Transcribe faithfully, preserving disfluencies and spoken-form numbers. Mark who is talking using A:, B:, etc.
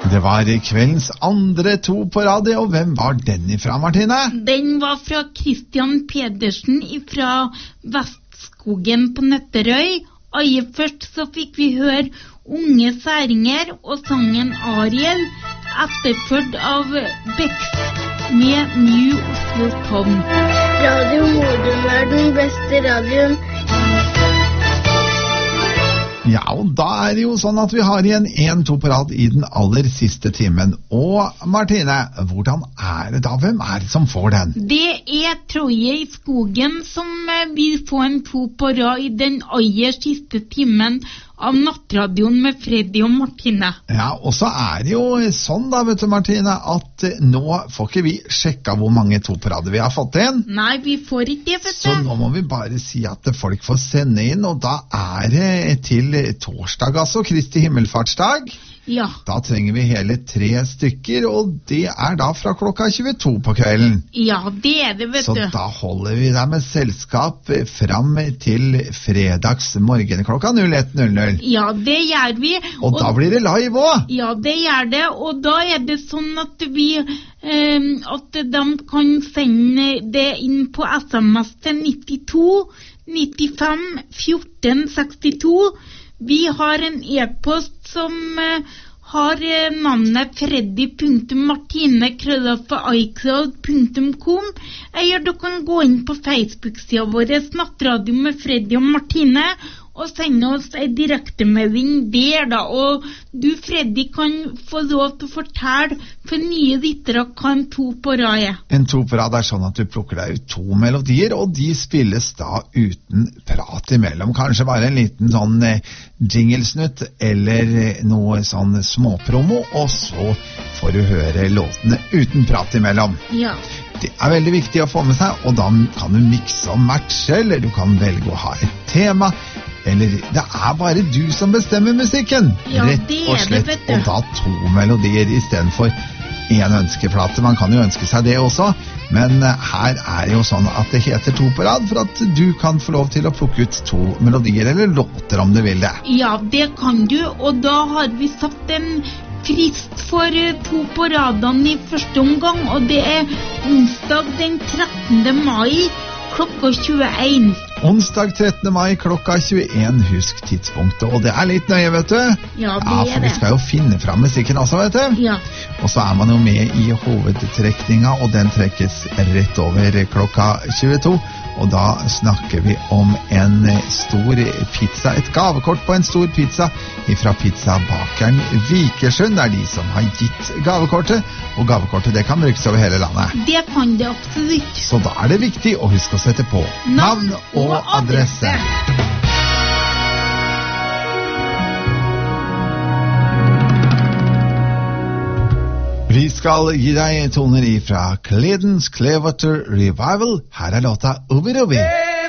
A: Det var kveldens andre to på radio, og hvem var den ifra, Martine?
B: Den var fra Christian Pedersen fra Vestskogen på Nøtterøy. Aller først så fikk vi høre Unge Særinger og sangen Ariel, etterført av Bex med New Oslo Tom.
C: Radio Modum er den beste radioen.
A: Ja, og da er det jo sånn at vi har igjen en to på rad i den aller siste timen. Og Martine, hvordan er det da? Hvem er det som får den?
B: Det er Troje i skogen som vil få en to på rad i den aller siste timen av nattradioen med Freddy og Martine.
A: Ja, og så er det jo sånn da, vet du Martine, at nå får ikke vi sjekka hvor mange to på rad vi har fått inn.
B: Nei, vi får ikke det, vet du.
A: Så nå må vi bare si at folk får sende inn, og da er det til torsdag, altså, Kristi himmelfartsdag.
B: Ja.
A: Da trenger vi hele tre stykker, og det er da fra klokka tjueto på kvelden.
B: Ja, det er det, vet
A: Så
B: du.
A: Så da holder vi deg med selskap fram til fredags morgen klokka null ett null null.
B: Ja, det gjør vi.
A: Og, og da blir det live også.
B: Ja, det gjør det, og da er det sånn at vi eh, at de kan sende det inn på sms til nittito nittifem fjorten sekstito. Vi har en e-post som eh, har eh, navnet freddy punktum martine krøllalfa icloud punktum com. Eller du kan gå inn på Facebook-sida vår Nattradio med Freddy og Martine og sende oss en direktemelding der da. Og du, Freddy, kan få lov til å fortelle for nye lyttere hva en to på rad er.
A: En to på rad er sånn at du plukker deg ut to melodier, og de spilles da uten prat imellom. Kanskje bare en liten sånn eh, jinglesnutt eller eh, noe sånn småpromo, og så får du høre låtene uten prat imellom.
B: Ja.
A: Det er veldig viktig å få med seg, og da kan du mikse og matche, eller du kan velge å ha et tema, eller det er bare du som bestemmer musikken.
B: Ja,
A: rett og slett,
B: det, vet du.
A: og da to melodier i stedet for en ønskeplate. Man kan jo ønske seg det også, men her er det jo sånn at det heter to på rad, for at du kan få lov til å plukke ut to melodier, eller låter om du vil det.
B: Ja, det kan du, og da har vi satt en frist for to på radene i første omgang, og det er onsdag den trettende mai klokka tjueen.
A: Onsdag trettende mai klokka tjueen, husk tidspunktet, og det er litt nøye, vet du.
B: Ja, det
A: ja,
B: er
A: for vi
B: det.
A: skal jo finne fram musikken også, vet du.
B: Ja.
A: Og så er man jo med i hovedtrekninga, og den trekkes rett over klokka tjueto. Og da snakker vi om en stor pizza, et gavekort på en stor pizza fra pizzabakeren Vikersund. Det er de som har gitt gavekortet, og gavekortet det kan brukes over hele landet.
B: Det kan det absolutt.
A: Så da er det viktig å huske å sette på navn og adresse. Vi skal gi deg toner ifra Creedence Clearwater Revival. Her er låta Ubi Ubi.